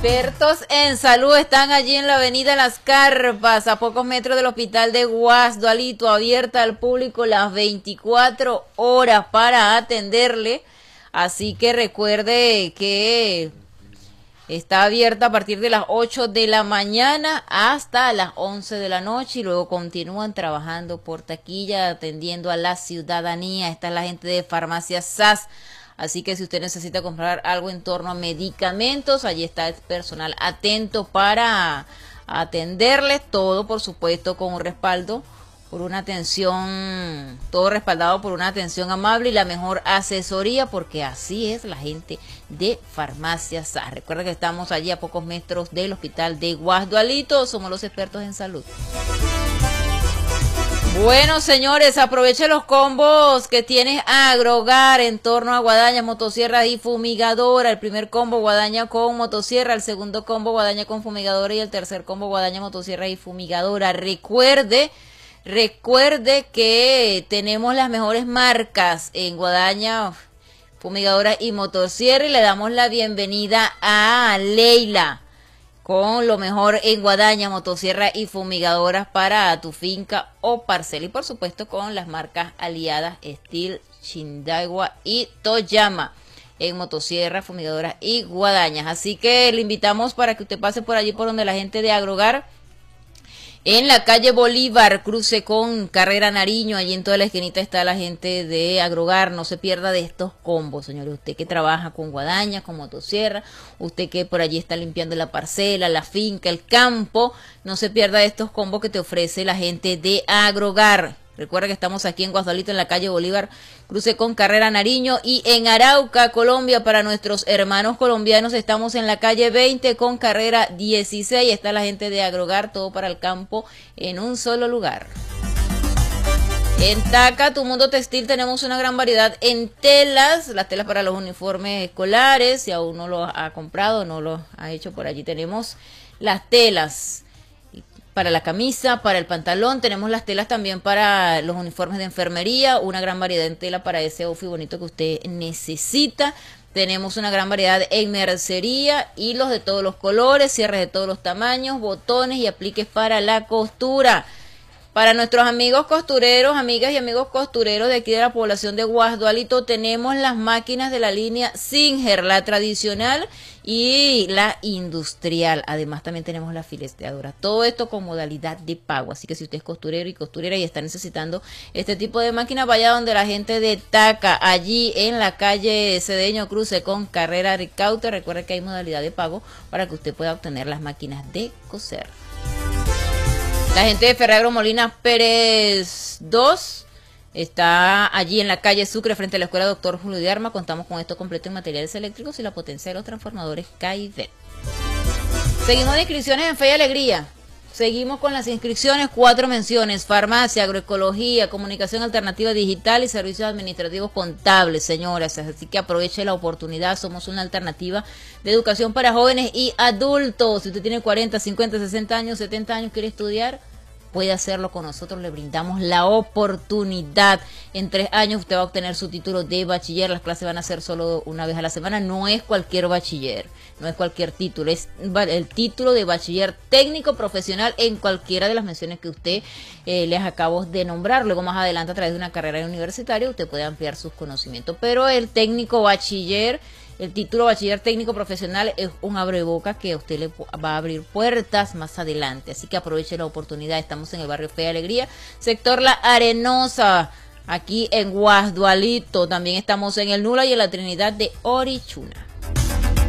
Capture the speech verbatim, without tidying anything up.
Expertos en salud están allí en la avenida Las Carpas, a pocos metros del hospital de Guasdualito, abierta al público las veinticuatro horas para atenderle. Así que recuerde que está abierta a partir de las ocho de la mañana hasta las once de la noche y luego continúan trabajando por taquilla, atendiendo a la ciudadanía. Esta es la gente de Farmacia S A S. Así que si usted necesita comprar algo en torno a medicamentos, allí está el personal atento para atenderle. Todo, por supuesto, con un respaldo, por una atención, todo respaldado por una atención amable y la mejor asesoría, porque así es la gente de Farmacia S A S. Recuerda que estamos allí a pocos metros del hospital de Guasdualito. Somos los expertos en salud. Bueno, señores, aproveche los combos que tiene Agrogar en torno a guadaña, motosierra y fumigadora. El primer combo, guadaña con motosierra. El segundo combo, guadaña con fumigadora. Y el tercer combo, guadaña, motosierra y fumigadora. Recuerde, recuerde que tenemos las mejores marcas en guadaña, fumigadora y motosierra. Y le damos la bienvenida a Leila, con lo mejor en guadaña, motosierra y fumigadoras para tu finca o parcela. Y por supuesto con las marcas aliadas Steel, Shindaiwa y Toyama en motosierra, fumigadoras y guadañas. Así que le invitamos para que usted pase por allí por donde la gente de Agrogar, en la calle Bolívar, cruce con Carrera Nariño. Allí en toda la esquinita está la gente de Agrogar. No se pierda de estos combos, señores. Usted que trabaja con guadaña, con motosierra, usted que por allí está limpiando la parcela, la finca, el campo, no se pierda de estos combos que te ofrece la gente de Agrogar. Recuerda que estamos aquí en Guasdualito, en la calle Bolívar, cruce con Carrera Nariño, y en Arauca, Colombia, para nuestros hermanos colombianos, estamos en la calle veinte con Carrera dieciséis. Está la gente de Agrogar, todo para el campo en un solo lugar. En Taca, tu mundo textil, tenemos una gran variedad en telas, las telas para los uniformes escolares. Si aún no lo ha comprado, no lo ha hecho, por allí tenemos las telas para la camisa, para el pantalón. Tenemos las telas también para los uniformes de enfermería, una gran variedad en tela para ese outfit bonito que usted necesita. Tenemos una gran variedad en mercería, hilos de todos los colores, cierres de todos los tamaños, botones y apliques para la costura. Para nuestros amigos costureros, amigas y amigos costureros de aquí de la población de Guasdualito, tenemos las máquinas de la línea Singer, la tradicional y la industrial. Además también tenemos la fileteadora. Todo esto con modalidad de pago. Así que si usted es costurero y costurera y está necesitando este tipo de máquina, vaya donde la gente de Taca, allí en la calle Cedeño, cruce con Carrera Ricaute. Recuerde que hay modalidad de pago para que usted pueda obtener las máquinas de coser. La gente de Ferragro Molina Pérez dos está allí en la calle Sucre, frente a la escuela Doctor Julio de Arma. Contamos con esto completo en materiales eléctricos y la potencia de los transformadores K I V. Seguimos de inscripciones en Fe y Alegría. Seguimos con las inscripciones, cuatro menciones: farmacia, agroecología, comunicación alternativa digital y servicios administrativos contables, señoras. Así que aproveche la oportunidad. Somos una alternativa de educación para jóvenes y adultos. Si usted tiene cuarenta, cincuenta, sesenta años, setenta años, quiere estudiar, puede hacerlo con nosotros. Le brindamos la oportunidad. En tres años usted va a obtener su título de bachiller. Las clases van a ser solo una vez a la semana. No es cualquier bachiller, no es cualquier título, es el título de bachiller técnico profesional en cualquiera de las menciones que usted eh, les acabo de nombrar. Luego más adelante, a través de una carrera universitaria, usted puede ampliar sus conocimientos. Pero el técnico bachiller, el título bachiller técnico profesional, es un abreboca que a usted le va a abrir puertas más adelante. Así que aproveche la oportunidad. Estamos en el barrio Fe y Alegría, sector La Arenosa, aquí en Guasdualito. También estamos en el Nula y en la Trinidad de Orichuna.